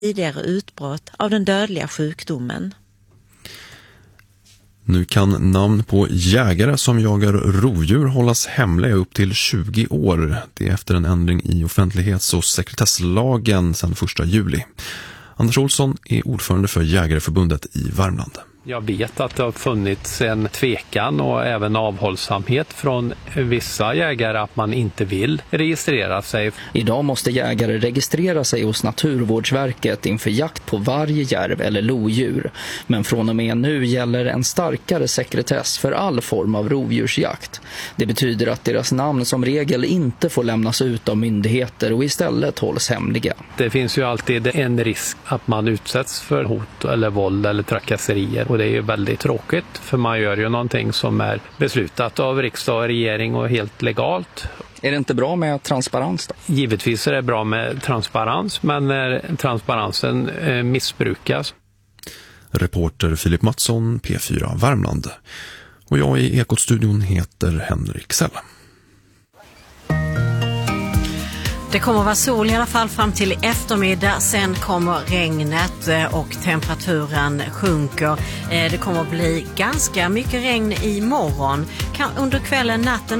tidigare utbrott av den dödliga sjukdomen. Nu kan namn på jägare som jagar rovdjur hållas hemliga upp till 20 år. Det är efter en ändring i offentlighets- och sekretesslagen sedan 1 juli. Anders Olsson är ordförande för Jägareförbundet i Värmland. Jag vet att det har funnits en tvekan och även avhållsamhet från vissa jägare att man inte vill registrera sig. Idag måste jägare registrera sig hos Naturvårdsverket inför jakt på varje järv eller lodjur. Men från och med nu gäller en starkare sekretess för all form av rovdjursjakt. Det betyder att deras namn som regel inte får lämnas ut av myndigheter och istället hålls hemliga. Det finns ju alltid en risk att man utsätts för hot eller våld eller trakasserier. Och det är ju väldigt tråkigt för man gör ju någonting som är beslutat av riksdag och regering och helt legalt. Är det inte bra med transparens då? Givetvis är det bra med transparens, men när transparensen missbrukas. Reporter Filip Mattsson, P4 Värmland. Och jag i Ekot-studion heter Henrik Sell. Det kommer att vara sol i alla fall fram till eftermiddag. Sen kommer regnet och temperaturen sjunker. Det kommer att bli ganska mycket regn imorgon. Under kvällen, natten